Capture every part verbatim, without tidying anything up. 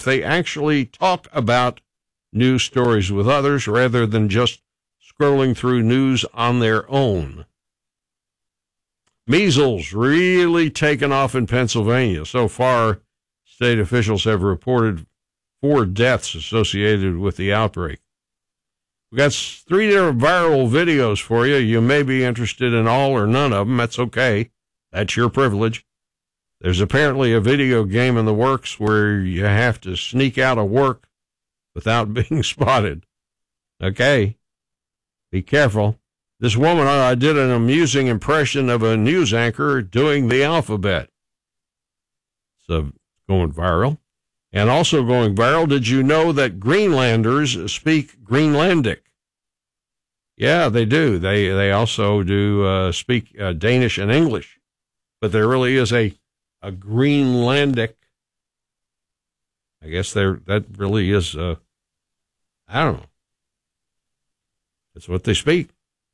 they actually talk about news stories with others rather than just scrolling through news on their own. Measles really taken off in Pennsylvania. So far, state officials have reported four deaths associated with the outbreak. We've got three different viral videos for you. You may be interested in all or none of them. That's okay. That's your privilege. There's apparently a video game in the works where you have to sneak out of work without being spotted. Okay. Be careful. This woman uh, did an amusing impression of a news anchor doing the alphabet. So going viral. And also going viral, did you know that Greenlanders speak Greenlandic? Yeah, they do. They they also do uh, speak uh, Danish and English. But there really is a, a Greenlandic. I guess there that really is, uh, I don't know. That's what they speak.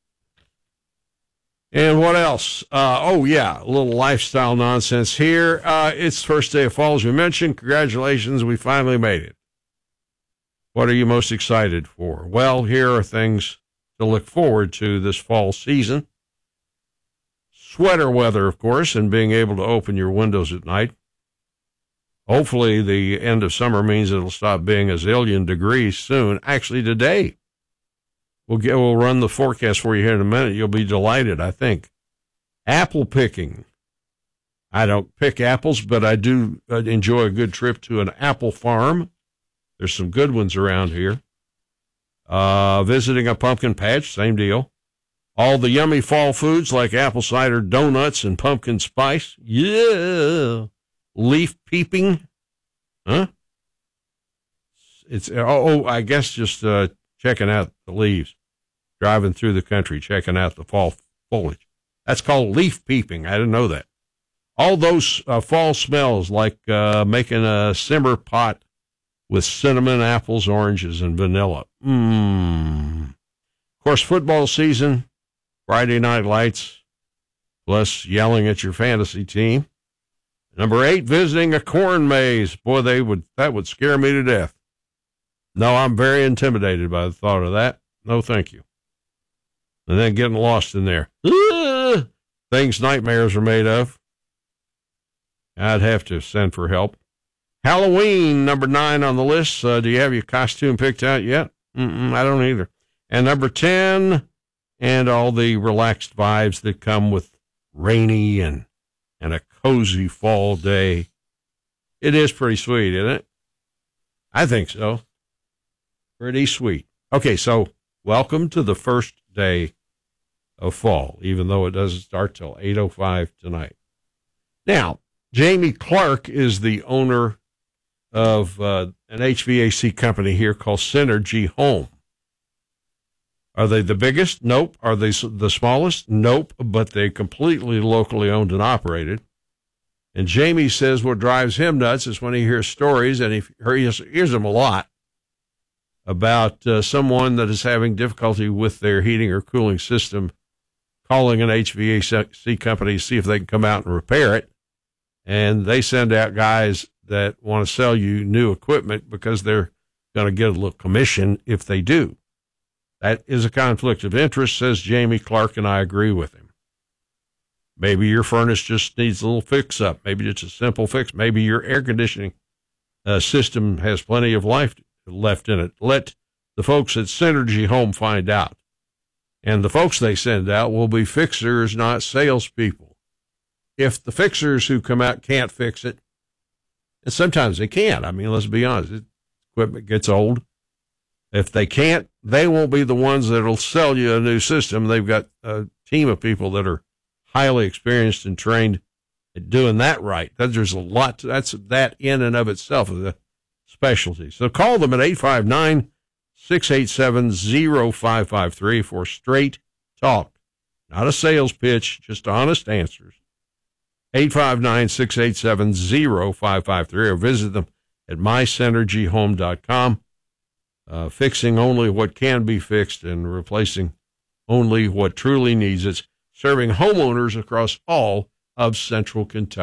And what else? Uh, oh, yeah, a little lifestyle nonsense here. Uh, it's first day of fall, as we mentioned. Congratulations, we finally made it. What are you most excited for? Well, here are things to look forward to this fall season. Sweater weather, of course, and being able to open your windows at night. Hopefully the end of summer means it'll stop being a zillion degrees soon. Actually, today. We'll get, we'll run the forecast for you here in a minute. You'll be delighted, I think. Apple picking. I don't pick apples, but I do enjoy a good trip to an apple farm. There's some good ones around here. Uh, visiting a pumpkin patch, same deal. All the yummy fall foods like apple cider donuts and pumpkin spice. Yeah. Leaf peeping. Huh? It's, oh, oh I guess just uh, checking out the leaves. Driving through the country, checking out the fall foliage. That's called leaf peeping. I didn't know that. All those uh, fall smells like uh, making a simmer pot with cinnamon, apples, oranges, and vanilla. Mmm. Of course, football season, Friday night lights, plus yelling at your fantasy team. Number eight, visiting a corn maze. Boy, they would that would scare me to death. No, I'm very intimidated by the thought of that. No, thank you. And then getting lost in there. Ah, things nightmares are made of. I'd have to send for help. Halloween, number nine on the list. Uh, do you have your costume picked out yet? Mm-mm, I don't either. And number ten, and all the relaxed vibes that come with rainy and, and a cozy fall day. It is pretty sweet, isn't it? I think so. Pretty sweet. Okay, so welcome to the first day of fall, even though it doesn't start till eight oh five tonight. Now, Jamie Clark is the owner of uh, an H V A C company here called Synergy Home. Are they the biggest? Nope. Are they the smallest? Nope. But they completely locally owned and operated. And Jamie says what drives him nuts is when he hears stories, and he hears, hears them a lot, about uh, someone that is having difficulty with their heating or cooling system, calling an H V A C company to see if they can come out and repair it. And they send out guys that want to sell you new equipment because they're going to get a little commission if they do. That is a conflict of interest, says Jamie Clark, and I agree with him. Maybe your furnace just needs a little fix up. Maybe it's a simple fix. Maybe your air conditioning uh, system has plenty of life left in it. Let the folks at Synergy Home find out. And the folks they send out will be fixers, not salespeople. If the fixers who come out can't fix it, and sometimes they can't. I mean, let's be honest. It, equipment gets old. If they can't, they won't be the ones that will sell you a new system. They've got a team of people that are highly experienced and trained at doing that right. There's a lot to, that's that in and of itself is a specialty. So call them at eight five nine, six eight seven, zero five five three for straight talk. Not a sales pitch, just honest answers. eight five nine, six eight seven, zero five five three or visit them at my synergy home dot com. Uh, fixing only what can be fixed and replacing only what truly needs it. Serving homeowners across all of central Kentucky.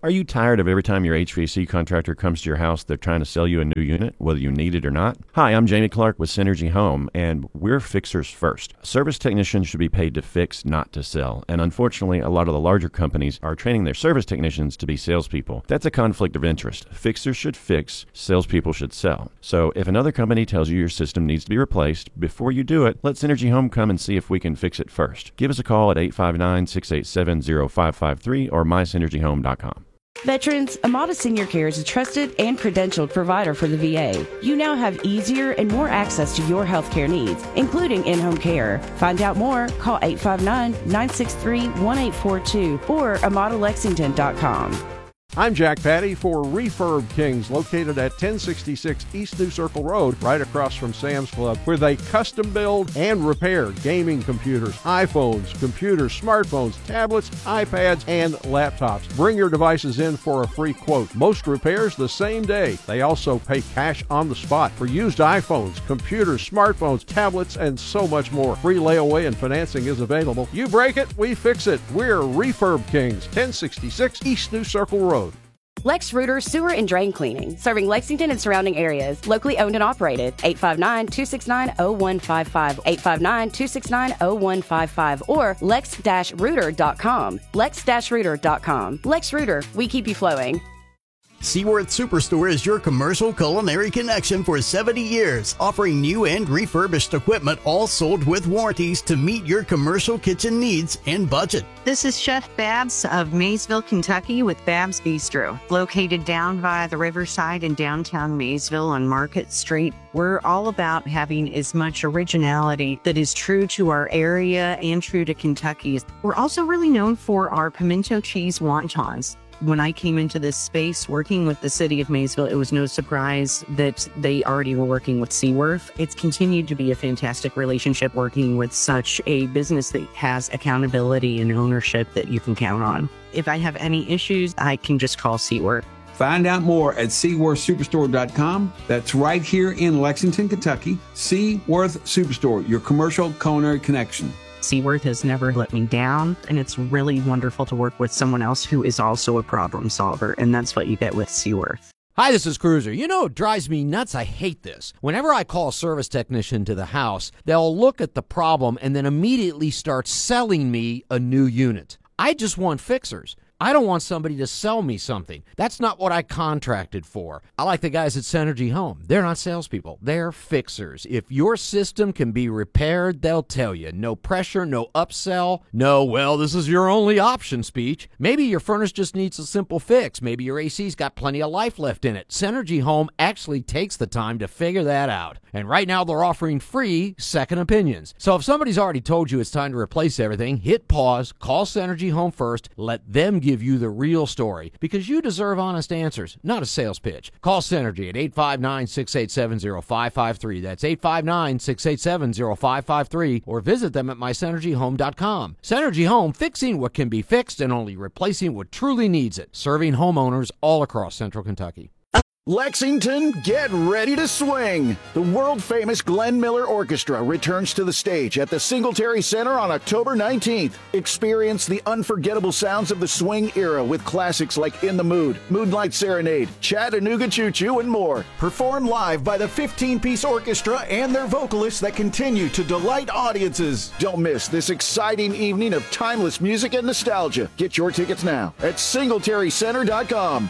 Are you tired of every time your H V A C contractor comes to your house, they're trying to sell you a new unit, whether you need it or not? Hi, I'm Jamie Clark with Synergy Home, and we're fixers first. Service technicians should be paid to fix, not to sell. And unfortunately, a lot of the larger companies are training their service technicians to be salespeople. That's a conflict of interest. Fixers should fix, salespeople should sell. So if another company tells you your system needs to be replaced, before you do it, let Synergy Home come and see if we can fix it first. Give us a call at eight five nine, six eight seven, zero five five three or my synergy home dot com. Veterans, Amada Senior Care is a trusted and credentialed provider for the V A. You now have easier and more access to your health care needs, including in-home care. Find out more, call eight five nine, nine six three, one eight four two or amada lexington dot com. I'm Jack Patty for Refurb Kings, located at ten sixty-six East New Circle Road, right across from Sam's Club, where they custom build and repair gaming computers, iPhones, computers, smartphones, tablets, iPads, and laptops. Bring your devices in for a free quote. Most repairs the same day. They also pay cash on the spot for used iPhones, computers, smartphones, tablets, and so much more. Free layaway and financing is available. You break it, we fix it. We're Refurb Kings, ten sixty-six East New Circle Road. Lex Reuter Sewer and Drain Cleaning, serving Lexington and surrounding areas. Locally owned and operated. eight five nine, two six nine, zero one five five, eight five nine, two six nine, zero one five five, or lex dash reuter dot com. lex dash reuter dot com. Lex Reuter, we keep you flowing. Seaworth Superstore is your commercial culinary connection for seventy years, offering new and refurbished equipment, all sold with warranties to meet your commercial kitchen needs and budget. This is Chef Babs of Maysville, Kentucky with Babs Bistro. Located down by the riverside in downtown Maysville on Market Street, we're all about having as much originality that is true to our area and true to Kentucky. We're also really known for our pimento cheese wontons. When I came into this space working with the city of Maysville, it was no surprise that they already were working with Seaworth. It's continued to be a fantastic relationship working with such a business that has accountability and ownership that you can count on. If I have any issues, I can just call Seaworth. Find out more at seaworth superstore dot com. That's right here in Lexington, Kentucky. Seaworth Superstore, your commercial culinary connection. Seaworth has never let me down, and it's really wonderful to work with someone else who is also a problem solver, and that's what you get with Seaworth. Hi, this is Cruiser. You know what drives me nuts? I hate this. Whenever I call a service technician to the house, they'll look at the problem and then immediately start selling me a new unit. I just want fixers. I don't want somebody to sell me something. That's not what I contracted for. I like the guys at Synergy Home. They're not salespeople. They're fixers. If your system can be repaired, they'll tell you. No pressure, no upsell, no, well, this is your only option speech. Maybe your furnace just needs a simple fix. Maybe your A C's got plenty of life left in it. Synergy Home actually takes the time to figure that out. And right now they're offering free second opinions. So if somebody's already told you it's time to replace everything, hit pause, call Synergy Home first, let them give you the real story, because you deserve honest answers, not a sales pitch. Call Synergy at eight five nine, six eight seven, zero five five three. That's eight five nine, six eight seven, zero five five three, or visit them at my synergy home dot com. Synergy Home, fixing what can be fixed and only replacing what truly needs it, serving homeowners all across central Kentucky. Lexington, get ready to swing! The world-famous Glenn Miller Orchestra returns to the stage at the Singletary Center on October nineteenth. Experience the unforgettable sounds of the swing era with classics like In the Mood, Moonlight Serenade, Chattanooga Choo Choo, and more. Performed live by the fifteen-piece orchestra and their vocalists that continue to delight audiences. Don't miss this exciting evening of timeless music and nostalgia. Get your tickets now at singletary center dot com.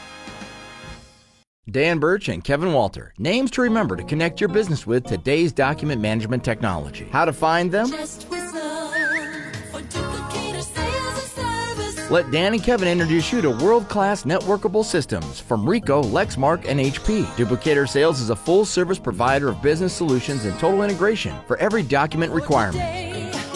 Dan Birch and Kevin Walter, names to remember to connect your business with today's document management technology. How to find them? Just whistle for Duplicator Sales and Service. Let Dan and Kevin introduce you to world-class networkable systems from Rico, Lexmark, and H P. Duplicator Sales is a full-service provider of business solutions and total integration for every document requirement.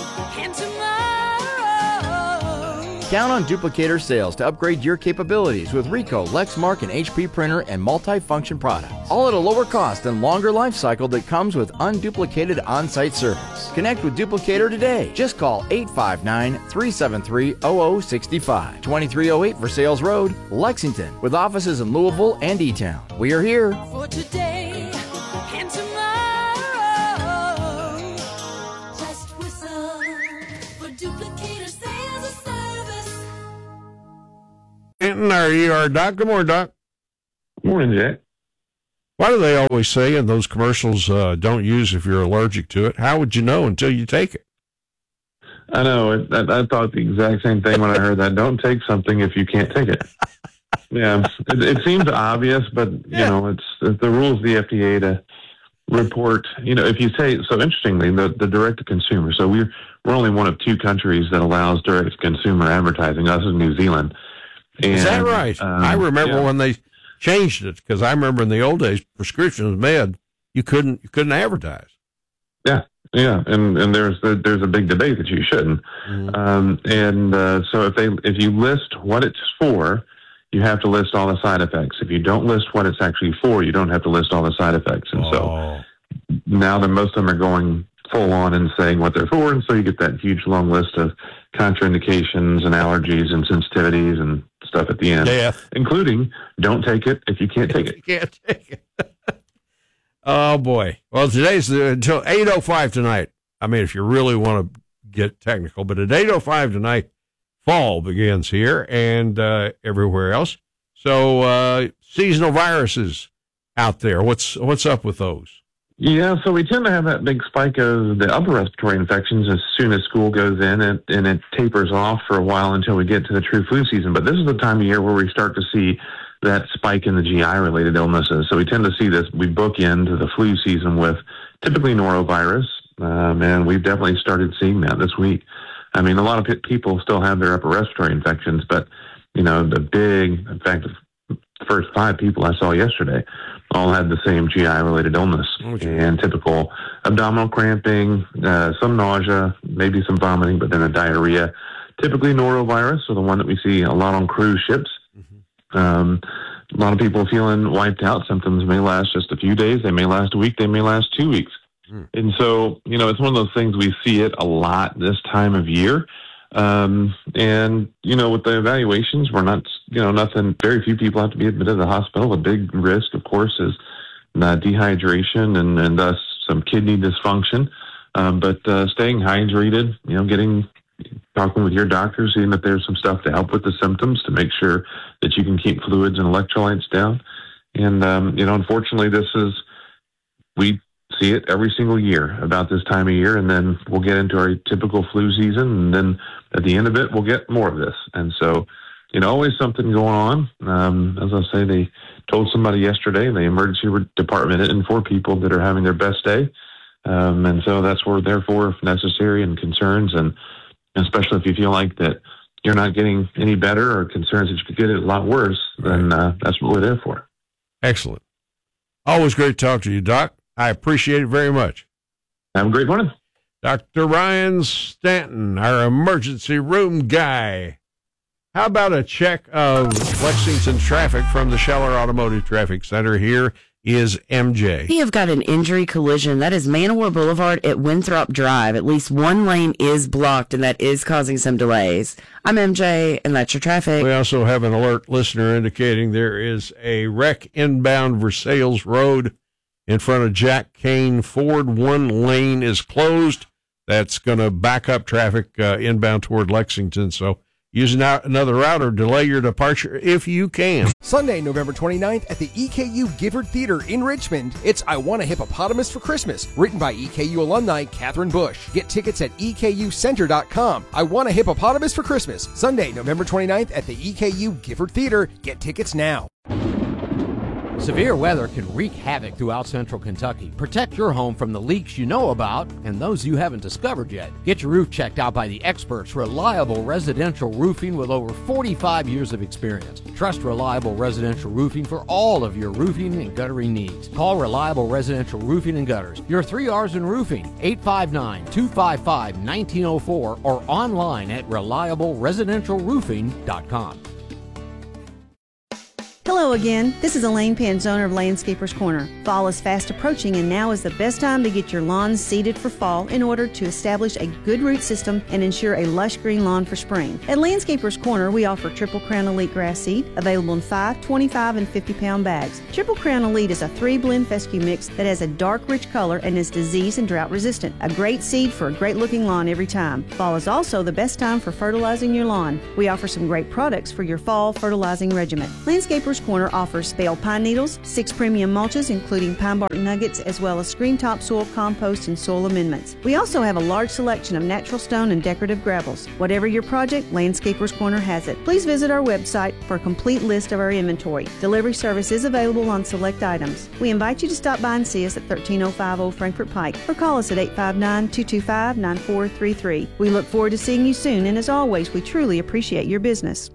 Count on Duplicator Sales to upgrade your capabilities with Rico, Lexmark, and H P printer and multi-function products. All at a lower cost and longer life cycle that comes with unduplicated on-site service. Connect with Duplicator today. Just call eight five nine, three seven three, zero zero six five. twenty-three oh eight Versailles Road, Lexington, with offices in Louisville and E-Town. We are here. For today and tomorrow. Just whistle for Duplicator Sales and Service. And Stanton, our E R doc. Good morning, Doc. Good morning, Jack. Why do they always say in those commercials, uh, don't use if you're allergic to it? How would you know until you take it? I know. It, I, I thought the exact same thing when I heard that. Don't take something if you can't take it. Yeah, it, it seems obvious, but, you Yeah. know, it's, it's the rules of the F D A to report. You know, if you say, so interestingly, the, the direct-to-consumer. So we're, we're only one of two countries that allows direct-to-consumer advertising. Us is New Zealand. And, Is that right? um, I remember yeah. when they changed it, because I remember in the old days, prescriptions med, you couldn't you couldn't advertise. Yeah, yeah, and and there's there's a big debate that you shouldn't. Mhm. Um, and uh, so if they if you list what it's for, you have to list all the side effects. If you don't list what it's actually for, you don't have to list all the side effects. And so Oh. now that most of them are going full on and saying what they're for, and so you get that huge long list of contraindications and allergies and sensitivities and stuff at the end, Death. including don't take it if you can't take it. You can't take it. Oh, boy. Well, today's the, until eight oh five tonight. I mean, if you really want to get technical, but at eight oh five tonight, fall begins here and uh, everywhere else. So uh, seasonal viruses out there. What's what's up with those? Yeah, so we tend to have that big spike of the upper respiratory infections as soon as school goes in, and, and it tapers off for a while until we get to the true flu season. But this is the time of year where we start to see that spike in the G I-related illnesses. So we tend to see this, we book into the flu season with typically norovirus, um, and we've definitely started seeing that this week. I mean, a lot of pe- people still have their upper respiratory infections, but, you know, the big, in fact, the first five people I saw yesterday all had the same G I-related illness Okay. and typical abdominal cramping, uh, some nausea, maybe some vomiting, but then a diarrhea. Typically norovirus, so the one that we see a lot on cruise ships. Mm-hmm. Um, a lot of people feeling wiped out. Symptoms may last just a few days. They may last a week. They may last two weeks. Mm. And so, you know, it's one of those things we see it a lot this time of year. Um, and, you know, with the evaluations, we're not, you know, nothing, very few people have to be admitted to the hospital. The big risk, of course, is uh, dehydration and, and thus some kidney dysfunction. Um, but uh, staying hydrated, you know, getting, talking with your doctor, seeing that there's some stuff to help with the symptoms to make sure that you can keep fluids and electrolytes down. And, um, you know, unfortunately, this is, we see it every single year about this time of year, and then we'll get into our typical flu season, and then at the end of it, we'll get more of this. And so, you know, always something going on. Um, as I say, they told somebody yesterday in the emergency department and for people that are having their best day. Um, and so that's what we're there for, if necessary, and concerns. And especially if you feel like that you're not getting any better or concerns that you could get it a lot worse, then uh, that's what we're there for. Excellent. Always great to talk to you, Doc. I appreciate it very much. Have a great morning. Doctor Ryan Stanton, our emergency room guy. How about a check of Lexington traffic from the Scheller Automotive Traffic Center? Here is M J. We have got an injury collision. That is Manowar Boulevard at Winthrop Drive. At least one lane is blocked, and that is causing some delays. I'm M J, and that's your traffic. We also have an alert listener indicating there is a wreck inbound Versailles Road in front of Jack Kane Ford. One lane is closed. That's going to back up traffic uh, inbound toward Lexington. So use an out another route or delay your departure if you can. Sunday, November twenty-ninth at the E K U Gifford Theater in Richmond, it's I Want a Hippopotamus for Christmas, written by E K U alumni Catherine Bush. Get tickets at E K U center dot com. I Want a Hippopotamus for Christmas, Sunday, November twenty-ninth at the E K U Gifford Theater. Get tickets now. Severe weather can wreak havoc throughout central Kentucky. Protect your home from the leaks you know about and those you haven't discovered yet. Get your roof checked out by the experts, Reliable Residential Roofing, with over forty-five years of experience. Trust Reliable Residential Roofing for all of your roofing and guttering needs. Call Reliable Residential Roofing and Gutters. Your three R's in roofing, eight five nine, two five five, one nine zero four, or online at reliable residential roofing dot com. Hello again. This is Elaine Pence, owner of Landscapers Corner. Fall is fast approaching, and now is the best time to get your lawns seeded for fall in order to establish a good root system and ensure a lush green lawn for spring. At Landscapers Corner, we offer Triple Crown Elite grass seed, available in five, twenty-five, and fifty pound bags. Triple Crown Elite is a three-blend fescue mix that has a dark, rich color and is disease and drought resistant. A great seed for a great-looking lawn every time. Fall is also the best time for fertilizing your lawn. We offer some great products for your fall fertilizing regimen. Landscapers Corner offers bale pine needles, six premium mulches including pine bark nuggets, as well as screen topsoil, compost, and soil amendments. We also have a large selection of natural stone and decorative gravels. Whatever your project, Landscapers Corner has it. Please visit our website for a complete list of our inventory. Delivery service is available on select items. We invite you to stop by and see us at thirteen oh five Old Frankfort Pike or call us at eight five nine, two two five, nine four three three. We look forward to seeing you soon, and as always, we truly appreciate your business.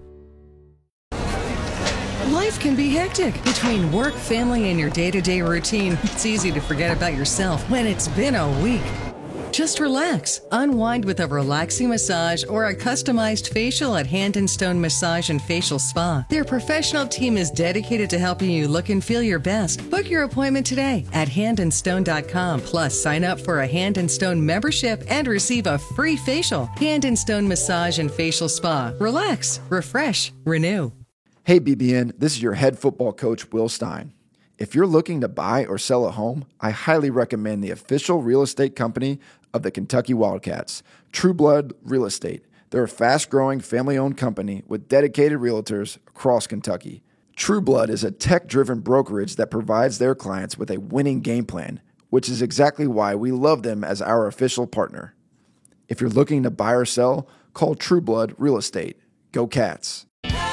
Life can be hectic. Between work, family, and your day-to-day routine, it's easy to forget about yourself when it's been a week. Just relax. Unwind with a relaxing massage or a customized facial at Hand and Stone Massage and Facial Spa. Their professional team is dedicated to helping you look and feel your best. Book your appointment today at hand and stone dot com. Plus, sign up for a Hand and Stone membership and receive a free facial. Hand and Stone Massage and Facial Spa. Relax, refresh, renew. Hey B B N, this is your head football coach, Will Stein. If you're looking to buy or sell a home, I highly recommend the official real estate company of the Kentucky Wildcats, True Blood Real Estate. They're a fast-growing, family-owned company with dedicated realtors across Kentucky. True Blood is a tech-driven brokerage that provides their clients with a winning game plan, which is exactly why we love them as our official partner. If you're looking to buy or sell, call True Blood Real Estate. Go Cats!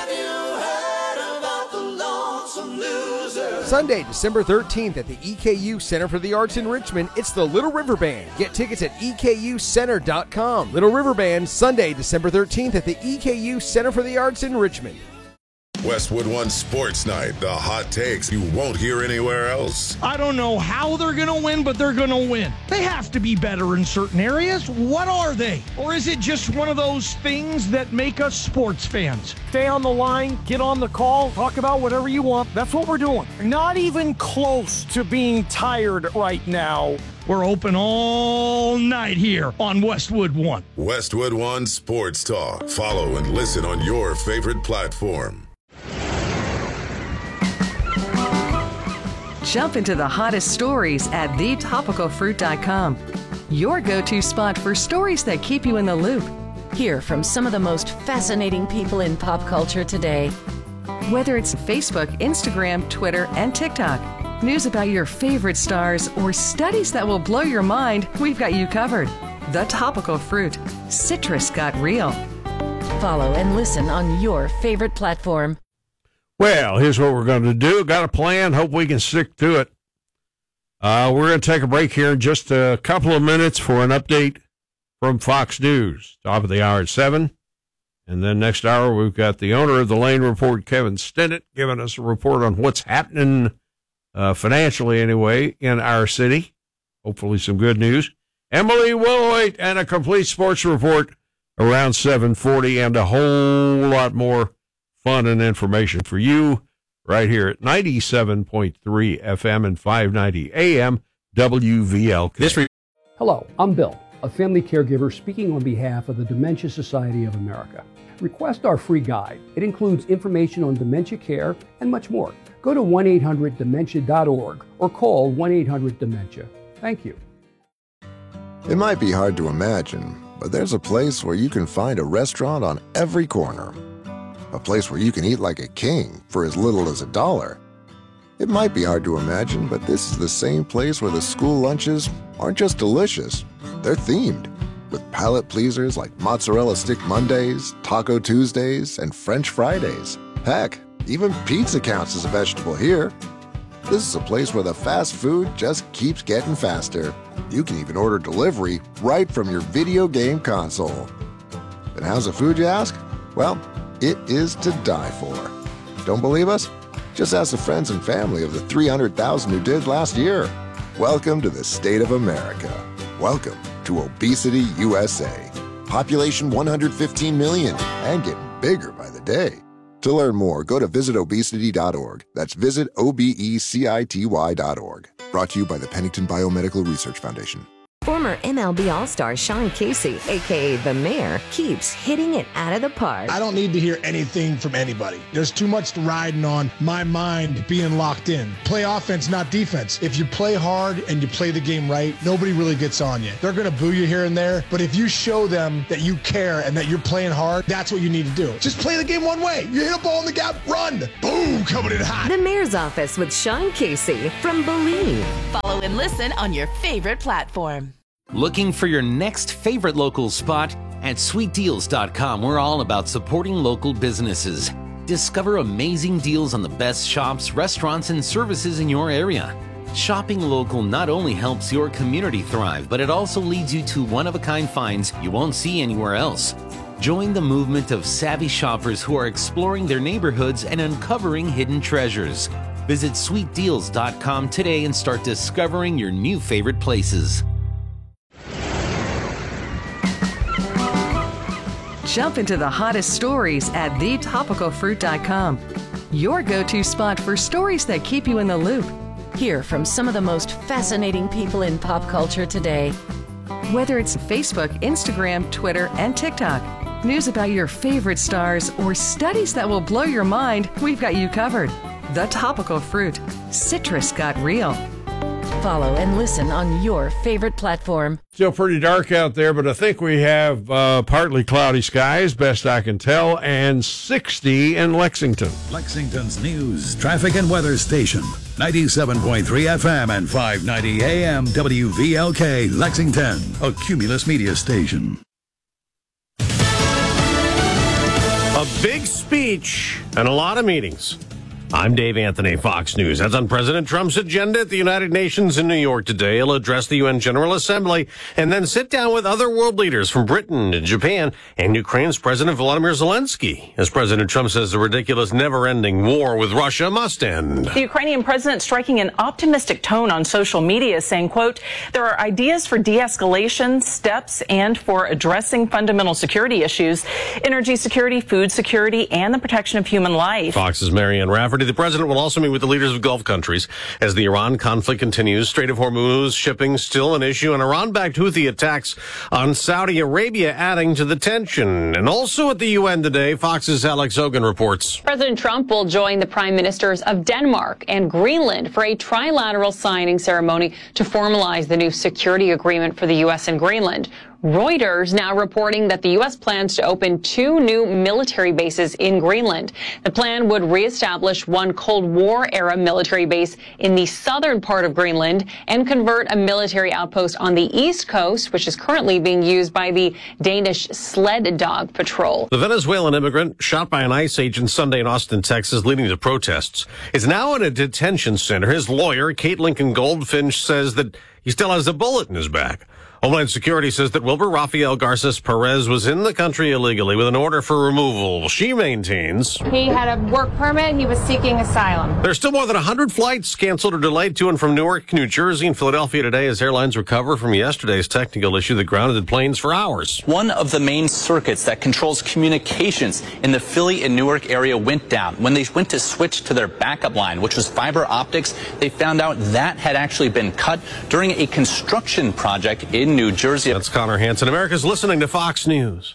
Sunday, December thirteenth at the E K U Center for the Arts in Richmond, it's the Little River Band. Get tickets at E K U center dot com. Little River Band, Sunday, December thirteenth at the E K U Center for the Arts in Richmond. Westwood One Sports Night, the hot takes you won't hear anywhere else. I don't know how they're going to win, but they're going to win. They have to be better in certain areas. What are they? Or is it just one of those things that make us sports fans? Stay on the line, get on the call, talk about whatever you want. That's what we're doing. Not even close to being tired right now. We're open all night here on Westwood One. Westwood One Sports Talk. Follow and listen on your favorite platform. Jump into the hottest stories at the topical fruit dot com. Your go-to spot for stories that keep you in the loop. Hear from some of the most fascinating people in pop culture today. Whether it's Facebook, Instagram, Twitter, and TikTok, news about your favorite stars, or studies that will blow your mind, we've got you covered. The Topical Fruit. Citrus got real. Follow and listen on your favorite platform. Well, here's what we're going to do. Got a plan. Hope we can stick to it. Uh, we're going to take a break here in just a couple of minutes for an update from Fox News. Top of the hour at seven. And then next hour, we've got the owner of the Lane Report, Kevin Stinnett, giving us a report on what's happening uh, financially anyway in our city. Hopefully some good news. Emily Willowait and a complete sports report around seven forty, and a whole lot more fun and information for you right here at ninety-seven point three F M and five ninety A M W V L K. This re- Hello, I'm Bill, a family caregiver speaking on behalf of the Dementia Society of America. Request our free guide. It includes information on dementia care and much more. Go to one eight hundred dementia dot org or call one eight hundred dementia. Thank you. It might be hard to imagine, but there's a place where you can find a restaurant on every corner. A place where you can eat like a king for as little as a dollar. It might be hard to imagine, but this is the same place where the school lunches aren't just delicious, they're themed, with palate pleasers like Mozzarella Stick Mondays, Taco Tuesdays, and French Fridays. Heck, even pizza counts as a vegetable here. This is a place where the fast food just keeps getting faster. You can even order delivery right from your video game console. And how's the food, you ask? Well, it is to die for. Don't believe us? Just ask the friends and family of the three hundred thousand who did last year. Welcome to the state of America. Welcome to Obesity U S A. Population one hundred fifteen million and getting bigger by the day. To learn more, go to visit obesity dot org. That's visit O B E C I T Y dot org. Brought to you by the Pennington Biomedical Research Foundation. Former M L B All-Star Sean Casey, a k a. The Mayor, keeps hitting it out of the park. I don't need to hear anything from anybody. There's too much riding on my mind being locked in. Play offense, not defense. If you play hard and you play the game right, nobody really gets on you. They're going to boo you here and there, but if you show them that you care and that you're playing hard, that's what you need to do. Just play the game one way. You hit a ball in the gap, run. Boom, coming in hot. The Mayor's Office with Sean Casey from Believe. Follow and listen on your favorite platform. Looking for your next favorite local spot? At sweet deals dot com, we're all about supporting local businesses. Discover amazing deals on the best shops, restaurants, and services in your area. Shopping local not only helps your community thrive, but it also leads you to one-of-a-kind finds you won't see anywhere else. Join the movement of savvy shoppers who are exploring their neighborhoods and uncovering hidden treasures. Visit sweet deals dot com today and start discovering your new favorite places. Jump into the hottest stories at the topical fruit dot com. Your go-to spot for stories that keep you in the loop. Hear from some of the most fascinating people in pop culture today. Whether it's Facebook, Instagram, Twitter, and TikTok, news about your favorite stars, or studies that will blow your mind, we've got you covered. The Topical Fruit. Citrus got real. Follow and listen on your favorite platform. Still pretty dark out there, but I think we have uh, partly cloudy skies, best I can tell, and sixty in Lexington. Lexington's news, traffic, and weather station. ninety-seven point three F M and five ninety A M W V L K, Lexington, a Cumulus media station. A big speech and a lot of meetings. I'm Dave Anthony, Fox News. That's on President Trump's agenda at the United Nations in New York today. He'll address the U N General Assembly and then sit down with other world leaders from Britain and Japan and Ukraine's President Volodymyr Zelensky. As President Trump says, the ridiculous, never-ending war with Russia must end. The Ukrainian president striking an optimistic tone on social media, saying, quote, there are ideas for de-escalation steps and for addressing fundamental security issues, energy security, food security, and the protection of human life. Fox's Marianne Rafferty. The president will also meet with the leaders of Gulf countries as the Iran conflict continues. Strait of Hormuz shipping still an issue, and Iran-backed Houthi attacks on Saudi Arabia adding to the tension. And also at the U N today, Fox's Alex Hogan reports. President Trump will join the prime ministers of Denmark and Greenland for a trilateral signing ceremony to formalize the new security agreement for the U S and Greenland. Reuters now reporting that the U S plans to open two new military bases in Greenland. The plan would reestablish one Cold War-era military base in the southern part of Greenland and convert a military outpost on the east coast, which is currently being used by the Danish Sled Dog Patrol. The Venezuelan immigrant shot by an ICE agent Sunday in Austin, Texas, leading to protests, is now in a detention center. His lawyer, Kate Lincoln Goldfinch, says that he still has a bullet in his back. Homeland Security says that Wilbur Rafael Garces Perez was in the country illegally with an order for removal. She maintains he had a work permit. He was seeking asylum. There's still more than one hundred flights canceled or delayed to and from Newark, New Jersey, and Philadelphia today as airlines recover from yesterday's technical issue that grounded planes for hours. One of the main circuits that controls communications in the Philly and Newark area went down. When they went to switch to their backup line, which was fiber optics, they found out that had actually been cut during a construction project in New Jersey. That's Connor Hansen. America's listening to Fox News.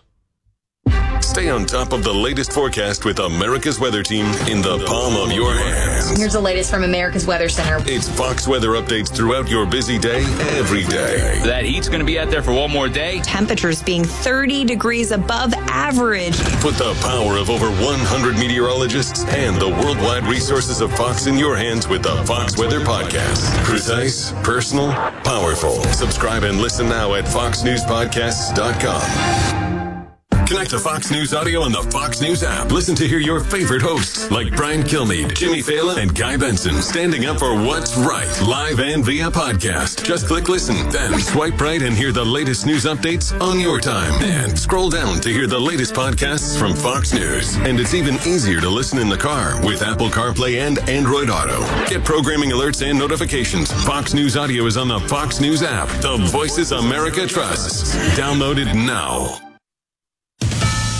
Stay on top of the latest forecast with America's Weather Team in the palm of your hands. Here's the latest from America's Weather Center. It's Fox weather updates throughout your busy day, every day. That heat's going to be out there for one more day. Temperatures being thirty degrees above average. Put the power of over one hundred meteorologists and the worldwide resources of Fox in your hands with the Fox Weather Podcast. Precise, personal, powerful. Subscribe and listen now at fox news podcasts dot com. Connect to Fox News Audio on the Fox News app. Listen to hear your favorite hosts like Brian Kilmeade, Jimmy Fallon, and Guy Benson standing up for what's right, live and via podcast. Just click listen, then swipe right and hear the latest news updates on your time. And scroll down to hear the latest podcasts from Fox News. And it's even easier to listen in the car with Apple CarPlay and Android Auto. Get programming alerts and notifications. Fox News Audio is on the Fox News app. The voices America trusts. Download it now.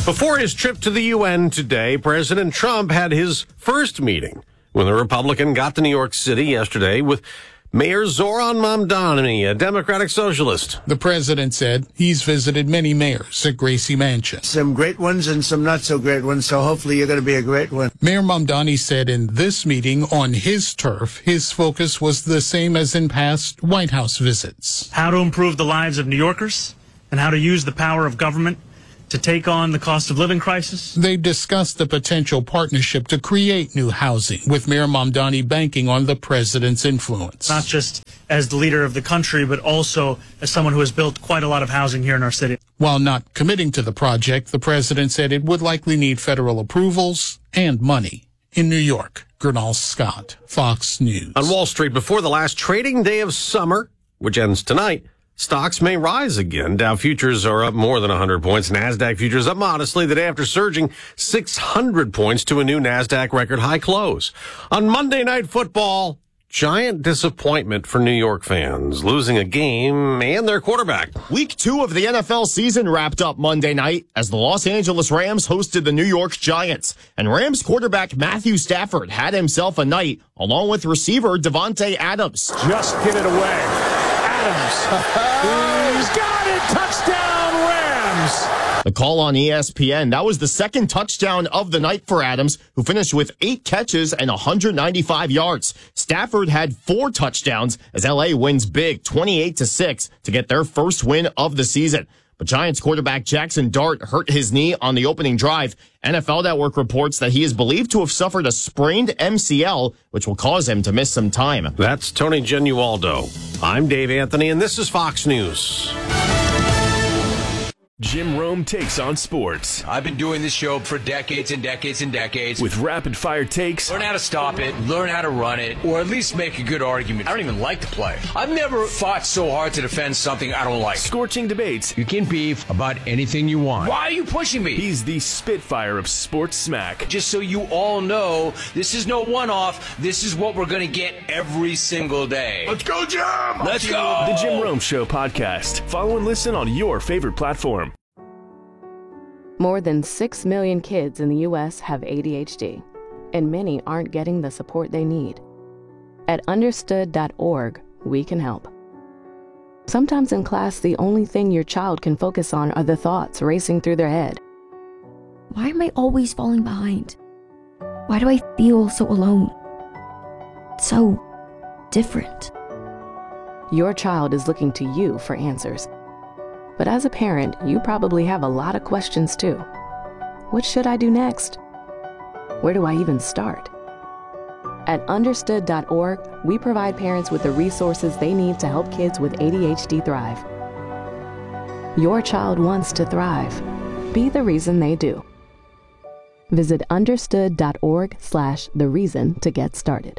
Before his trip to the U N today, President Trump had his first meeting when the Republican got to New York City yesterday with Mayor Zoran Mamdani, a Democratic socialist. The president said he's visited many mayors at Gracie Mansion. Some great ones and some not so great ones, so hopefully you're going to be a great one. Mayor Mamdani said in this meeting on his turf, his focus was the same as in past White House visits. How to improve the lives of New Yorkers and how to use the power of government to take on the cost of living crisis. They discussed the potential partnership to create new housing, with Mayor Mamdani banking on the president's influence. Not just as the leader of the country, but also as someone who has built quite a lot of housing here in our city. While not committing to the project, the president said it would likely need federal approvals and money. In New York, Gernal Scott, Fox News. On Wall Street, before the last trading day of summer, which ends tonight, stocks may rise again. Dow futures are up more than one hundred points. NASDAQ futures up modestly the day after surging six hundred points to a new NASDAQ record high close. On Monday Night Football, giant disappointment for New York fans, losing a game and their quarterback. Week two of the N F L season wrapped up Monday night as the Los Angeles Rams hosted the New York Giants. And Rams quarterback Matthew Stafford had himself a night, along with receiver Devontae Adams. Just get it away. Adams. He's got it. Touchdown, Rams. The call on E S P N. That was the second touchdown of the night for Adams, who finished with eight catches and one hundred ninety-five yards. Stafford had four touchdowns as L A wins big twenty-eight to six to get their first win of the season. But Giants quarterback Jackson Dart hurt his knee on the opening drive. N F L Network reports that he is believed to have suffered a sprained M C L, which will cause him to miss some time. That's Tony Genualdo. I'm Dave Anthony, and this is Fox News. Jim Rome takes on sports. I've been doing this show for decades and decades and decades. With rapid-fire takes. Learn how to stop it, learn how to run it, or at least make a good argument. I don't even like to play. I've never fought so hard to defend something I don't like. Scorching debates. You can beef about anything you want. Why are you pushing me? He's the Spitfire of sports smack. Just so you all know, this is no one-off. This is what we're going to get every single day. Let's go, Jim! Let's go! The Jim Rome Show podcast. Follow and listen on your favorite platform. More than six million kids in the U S have A D H D, and many aren't getting the support they need. At understood dot org, we can help. Sometimes in class, the only thing your child can focus on are the thoughts racing through their head. Why am I always falling behind? Why do I feel so alone? So different. Your child is looking to you for answers. But as a parent, you probably have a lot of questions too. What should I do next? Where do I even start? At understood dot org, we provide parents with the resources they need to help kids with A D H D thrive. Your child wants to thrive. Be the reason they do. Visit understood dot org slash the reason to get started.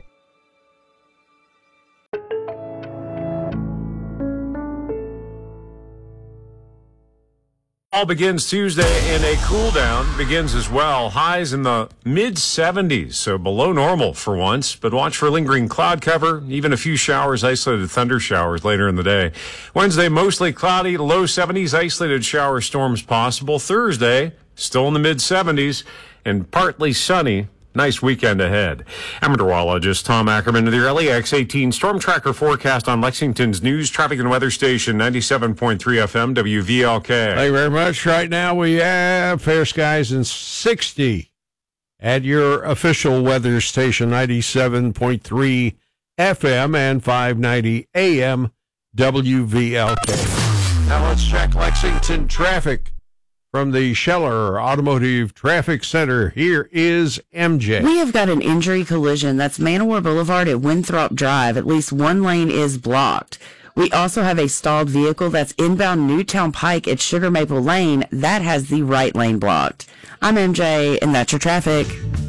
All begins Tuesday, and a cool down begins as well. Highs in the mid seventies, so below normal for once, but watch for lingering cloud cover, even a few showers, isolated thunder showers later in the day. Wednesday, mostly cloudy, low seventies, isolated shower storms possible. Thursday, still in the mid seventies, and partly sunny. Nice weekend ahead. I'm meteorologist Tom Ackerman with your L A X eighteen Storm Tracker forecast on Lexington's news, traffic, and weather station, ninety-seven point three F M, W V L K. Thank you very much. Right now we have fair skies and sixty at your official weather station, ninety-seven point three F M and five ninety A M, W V L K. Now let's check Lexington traffic. From the Scheller Automotive Traffic Center, here is M J. We have got an injury collision. That's Manowar Boulevard at Winthrop Drive. At least one lane is blocked. We also have a stalled vehicle that's inbound Newtown Pike at Sugar Maple Lane. That has the right lane blocked. I'm M J, and that's your traffic.